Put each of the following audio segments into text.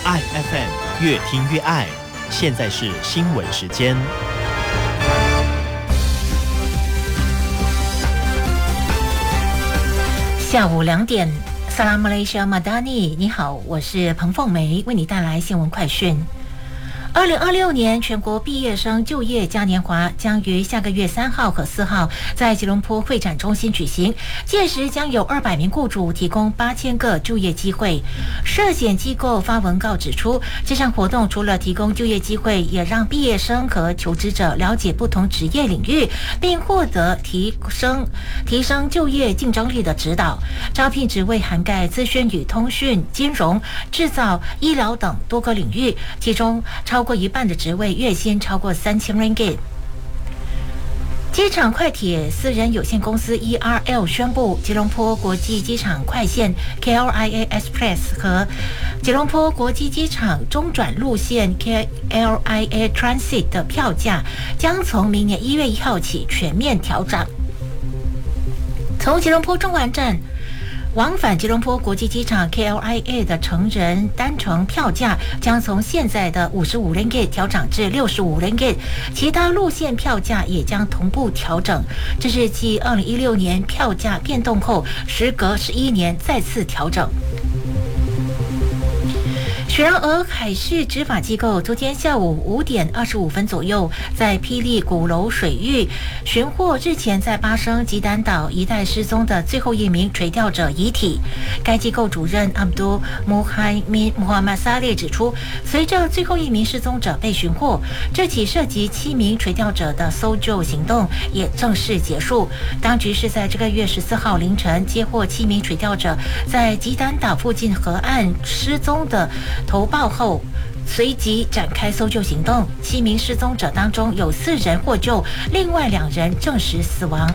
爱 FM 越听越爱。现在是新闻时间。 下午2点，萨拉马来西亚马达尼，你好，我是彭凤梅，为你带来新闻快讯。2026年全国毕业生就业嘉年华将于下个月3号和4号在吉隆坡会展中心举行，届时将有200名雇主提供8000个就业机会。社检机构发文告指出，这项活动除了提供就业机会，也让毕业生和求职者了解不同职业领域，并获得提升就业竞争力的指导。招聘职位涵盖资讯与通讯、金融、制造、医疗等多个领域，其中超过一半的职位月薪超过3000 ringgit。机场快铁私人有限公司 ERL 宣布，吉隆坡国际机场快线 KLIA Express 和吉隆坡国际机场中转路线 KLIA Transit 的票价将从明年1月1号起全面调涨。从吉隆坡中环站往返吉隆坡国际机场 KLIA 的成人单程票价将从现在的55 ringgit 调涨至65 ringgit， 其他路线票价也将同步调整。这是继2016年票价变动后，时隔11年再次调整。雪兰莪海事执法机构昨天下午5点25分左右，在霹雳鼓楼水域寻获日前在巴生吉丹岛一带失踪的最后一名垂钓者遗体。该机构主任阿卜杜穆罕默萨列指出，随着最后一名失踪者被寻获，这起涉及7名垂钓者的搜救行动也正式结束。当局是在这个月14号凌晨接获7名垂钓者在吉丹岛附近河岸失踪的投报后，随即展开搜救行动。7名失踪者当中有4人获救，另外2人证实死亡。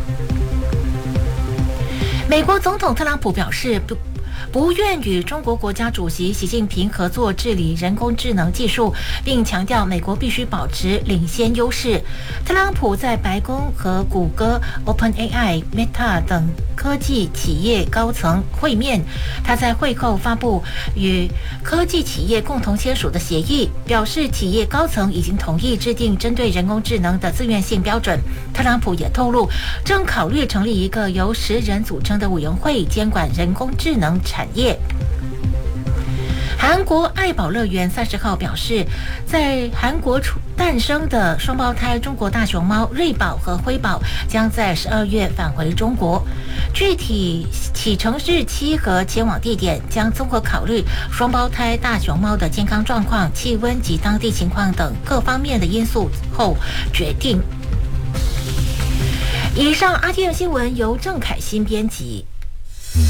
美国总统特朗普表示不愿与中国国家主席习近平合作治理人工智能技术，并强调美国必须保持领先优势。特朗普在白宫和谷歌、OpenAI、Meta 等科技企业高层会面，他在会后发布与科技企业共同签署的协议，表示企业高层已经同意制定针对人工智能的自愿性标准。特朗普也透露，正考虑成立一个由10人组成的委员会，监管人工智能产业。韩国爱宝乐园30号表示，在韩国诞生的双胞胎中国大熊猫瑞宝和辉宝将在12月返回中国，具体启程日期和前往地点将综合考虑双胞胎大熊猫的健康状况、气温及当地情况等各方面的因素后决定。以上 RTM 新闻由郑凯欣编辑。